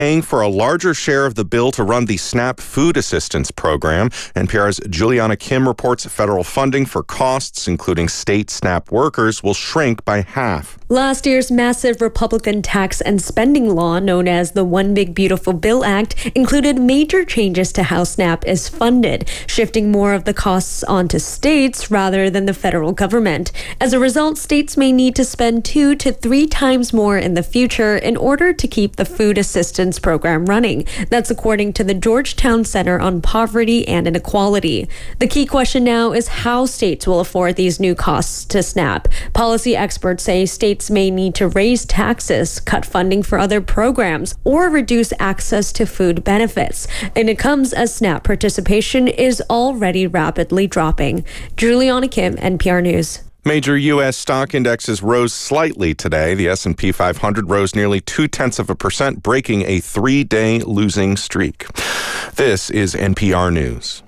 paying for a larger share of the bill to run the SNAP Food Assistance Program. NPR's Juliana Kim reports federal funding for costs, including state SNAP workers, will shrink by half. Last year's massive Republican tax and spending law, known as the One Big Beautiful Bill Act, included major changes to how SNAP is funded, shifting more of the costs onto states rather than the federal government. As a result, states may need to spend 2 to 3 times more in the future in order to keep the food assistance program running. That's according to the Georgetown Center on Poverty and Inequality. The key question now is how states will afford these new costs to SNAP. Policy experts say states may need to raise taxes, cut funding for other programs, or reduce access to food benefits. And it comes as SNAP participation is already rapidly dropping. Juliana Kim, NPR News. Major U.S. stock indexes rose slightly today. The S&P 500 rose nearly 0.2%, breaking a 3-day losing streak. This is NPR News.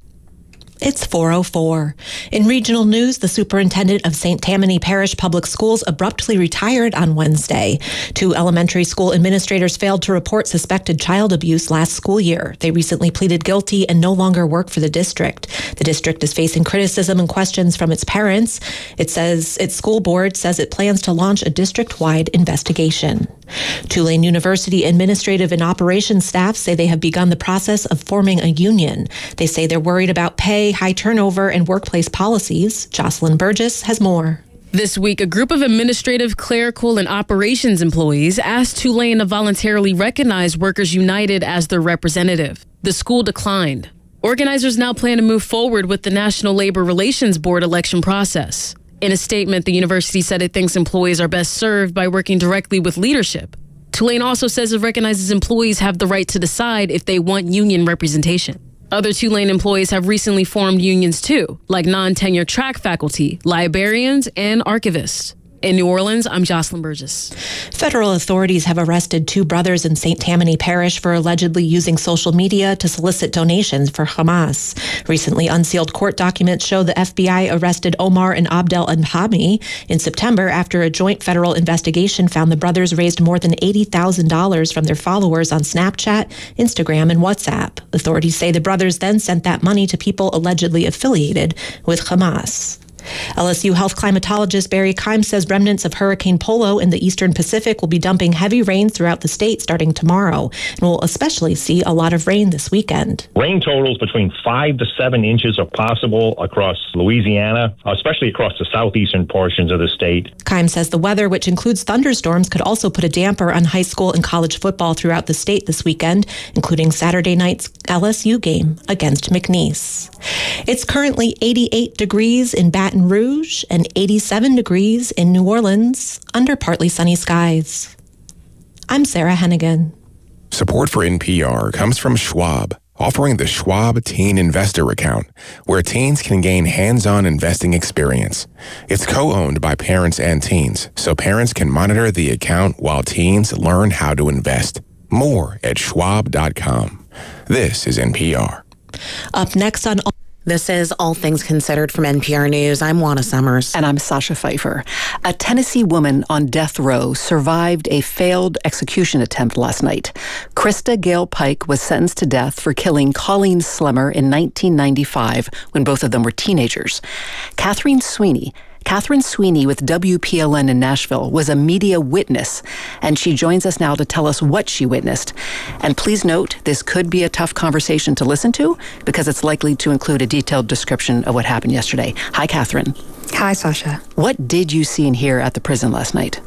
It's 4:04. In regional news, the superintendent of St. Tammany Parish Public Schools abruptly retired on Wednesday. 2 elementary school administrators failed to report suspected child abuse last school year. They recently pleaded guilty and no longer work for the district. The district is facing criticism and questions from its parents. It says its school board says it plans to launch a district-wide investigation. Tulane University administrative and operations staff say they have begun the process of forming a union. They say they're worried about pay, high turnover, and workplace policies. Jocelyn Burgess has more. This week, a group of administrative, clerical, and operations employees asked Tulane to voluntarily recognize Workers United as their representative. The school declined. Organizers now plan to move forward with the National Labor Relations Board election process. In a statement, the university said it thinks employees are best served by working directly with leadership. Tulane also says it recognizes employees have the right to decide if they want union representation. Other Tulane employees have recently formed unions too, like non-tenured track faculty, librarians, and archivists. In New Orleans, I'm Jocelyn Burgess. Federal authorities have arrested 2 brothers in St. Tammany Parish for allegedly using social media to solicit donations for Hamas. Recently unsealed court documents show the FBI arrested Omar and Abdel Alhami in September after a joint federal investigation found the brothers raised more than $80,000 from their followers on Snapchat, Instagram, and WhatsApp. Authorities say the brothers then sent that money to people allegedly affiliated with Hamas. LSU health climatologist Barry Keim says remnants of Hurricane Polo in the eastern Pacific will be dumping heavy rain throughout the state starting tomorrow, and we'll especially see a lot of rain this weekend. Rain totals between 5 to 7 inches are possible across Louisiana, especially across the southeastern portions of the state. Keim says the weather, which includes thunderstorms, could also put a damper on high school and college football throughout the state this weekend, including Saturday night's LSU game against McNeese. It's currently 88 degrees in Baton Rouge and 87 degrees in New Orleans under partly sunny skies. I'm Sarah Hennigan. Support for NPR comes from Schwab, offering the Schwab Teen Investor Account, where teens can gain hands-on investing experience. It's co-owned by parents and teens, so parents can monitor the account while teens learn how to invest. More at schwab.com. This is NPR. Up next on This is All Things Considered from NPR News. I'm Juana Summers. And I'm Sasha Pfeiffer. A Tennessee woman on death row survived a failed execution attempt last night. Krista Gale Pike was sentenced to death for killing Colleen Slemmer in 1995 when both of them were teenagers. Catherine Sweeney with WPLN in Nashville was a media witness, and she joins us now to tell us what she witnessed. And please note, this could be a tough conversation to listen to because it's likely to include a detailed description of what happened yesterday. Hi, Catherine. Hi, Sasha. What did you see and hear at the prison last night?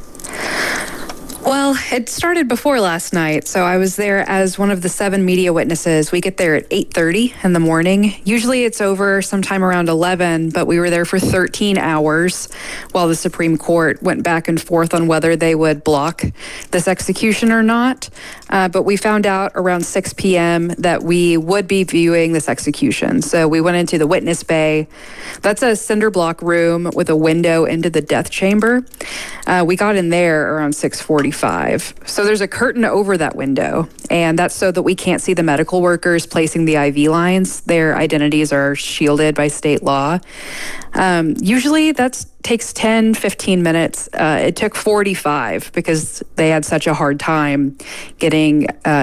Well, it started before last night, so I was there as one of the 7 media witnesses. We get there at 8:30 in the morning. Usually it's over sometime around 11, but we were there for 13 hours while the Supreme Court went back and forth on whether they would block this execution or not. But we found out around 6 p.m. that we would be viewing this execution. So we went into the witness bay. That's a cinder block room with a window into the death chamber. We got in there around 6:45. 45. So there's a curtain over that window, and that's so that we can't see the medical workers placing the IV lines. Their identities are shielded by state law. Usually that takes 10, 15 minutes. It took 45 because they had such a hard time getting